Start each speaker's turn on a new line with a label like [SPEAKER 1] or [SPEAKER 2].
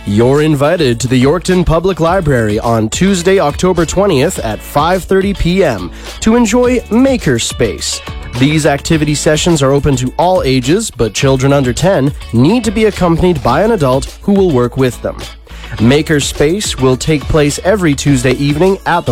[SPEAKER 1] You're invited to the Yorkton Public Library on Tuesday, October 20th at 5:30 p.m. to enjoy Makerspace. These activity sessions are open to all ages, but children under 10 need to be accompanied by an adult who will work with them. Makerspace will take place every Tuesday evening at the